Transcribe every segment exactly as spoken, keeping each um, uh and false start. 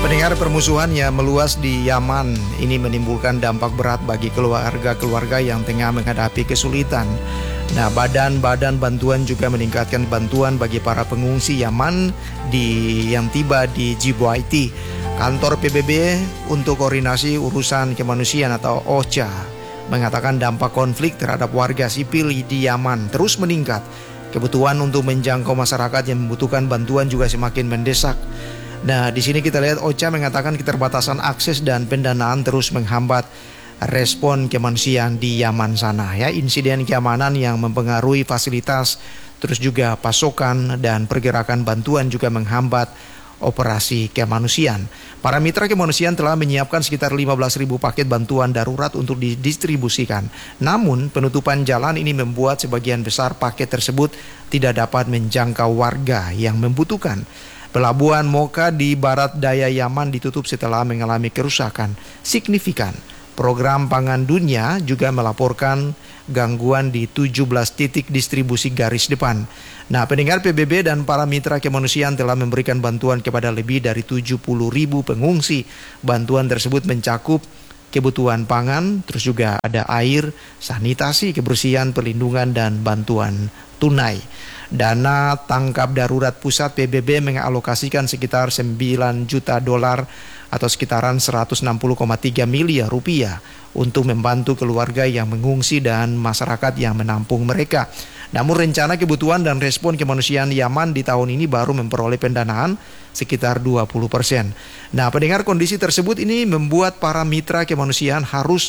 Pendengar, permusuhan yang meluas di Yaman ini menimbulkan dampak berat bagi keluarga-keluarga yang tengah menghadapi kesulitan. Nah, badan-badan bantuan juga meningkatkan bantuan bagi para pengungsi Yaman di yang tiba di Djibouti. Kantor P B B untuk Koordinasi Urusan Kemanusiaan atau O C A mengatakan dampak konflik terhadap warga sipil di Yaman terus meningkat. Kebutuhan untuk menjangkau masyarakat yang membutuhkan bantuan juga semakin mendesak. Nah, di sini kita lihat O C A mengatakan keterbatasan akses dan pendanaan terus menghambat respon kemanusiaan di Yaman sana. Ya, insiden keamanan yang mempengaruhi fasilitas, terus juga pasokan dan pergerakan bantuan juga menghambat operasi kemanusiaan. Para mitra kemanusiaan telah menyiapkan sekitar lima belas ribu paket bantuan darurat untuk didistribusikan. Namun, penutupan jalan ini membuat sebagian besar paket tersebut tidak dapat menjangkau warga yang membutuhkan. Pelabuhan Mocha di barat daya Yaman ditutup setelah mengalami kerusakan signifikan. Program Pangan Dunia juga melaporkan gangguan di tujuh belas titik distribusi garis depan. Nah, pendengar, P B B dan para mitra kemanusiaan telah memberikan bantuan kepada lebih dari tujuh puluh ribu pengungsi. Bantuan tersebut mencakup kebutuhan pangan, terus juga ada air, sanitasi, kebersihan, perlindungan, dan bantuan tunai. Dana tangkap darurat pusat P B B mengalokasikan sekitar sembilan juta dolar atau sekitaran seratus enam puluh koma tiga miliar rupiah untuk membantu keluarga yang mengungsi dan masyarakat yang menampung mereka. Namun rencana kebutuhan dan respon kemanusiaan Yaman di tahun ini baru memperoleh pendanaan sekitar dua puluh persen. Nah, pendengar, kondisi tersebut ini membuat para mitra kemanusiaan harus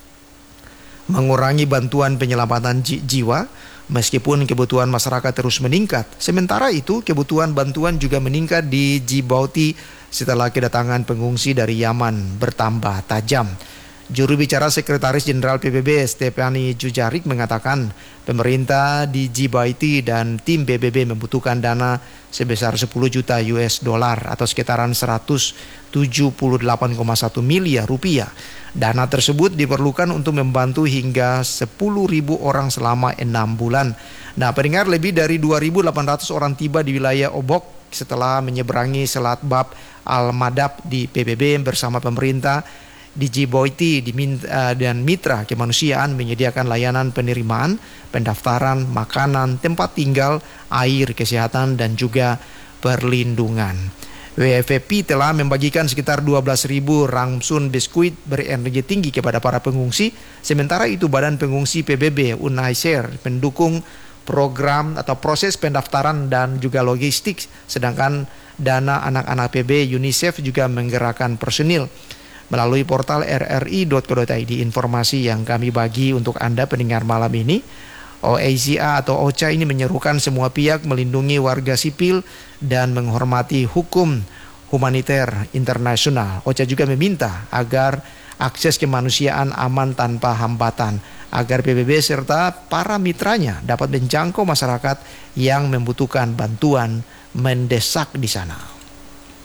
mengurangi bantuan penyelamatan ji- jiwa meskipun kebutuhan masyarakat terus meningkat. Sementara itu, kebutuhan bantuan juga meningkat di Djibouti setelah kedatangan pengungsi dari Yaman bertambah tajam. Juru bicara Sekretaris Jenderal P B B Stephanie Dujarric mengatakan pemerintah di Djibouti dan tim P B B membutuhkan dana sebesar sepuluh juta U S dolar atau sekitaran seratus tujuh puluh delapan koma satu miliar rupiah. Dana tersebut diperlukan untuk membantu hingga sepuluh ribu orang selama enam bulan. Nah, pendengar, lebih dari dua ribu delapan ratus orang tiba di wilayah Obok setelah menyeberangi Selat Bab Al-Madab di P B B bersama pemerintah di Djibouti dan mitra kemanusiaan menyediakan layanan penerimaan, pendaftaran, makanan, tempat tinggal, air, kesehatan, dan juga perlindungan. W F P telah membagikan sekitar dua belas ribu rangsun biskuit berenergi tinggi kepada para pengungsi. Sementara itu, Badan Pengungsi P B B UNHCR mendukung program atau proses pendaftaran dan juga logistik, sedangkan dana anak-anak P B UNICEF juga menggerakkan personil. Melalui portal r r i dot co dot i d, informasi yang kami bagi untuk Anda pendengar malam ini, O C A atau O C A ini menyerukan semua pihak melindungi warga sipil dan menghormati hukum humaniter internasional. O C A juga meminta agar akses kemanusiaan aman tanpa hambatan, agar P B B serta para mitranya dapat menjangkau masyarakat yang membutuhkan bantuan mendesak di sana.